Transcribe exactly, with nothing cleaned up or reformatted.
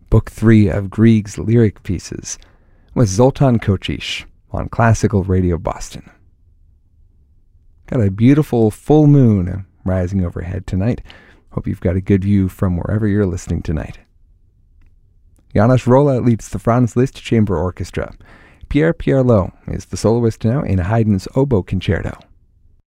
Book three of Grieg's lyric pieces, with Zoltan Kocsis on Classical Radio Boston. Got a beautiful full moon rising overhead tonight. Hope you've got a good view from wherever you're listening tonight. Janos Rolla leads the Franz Liszt Chamber Orchestra. Pierre Pierlot is the soloist now in Haydn's Oboe Concerto.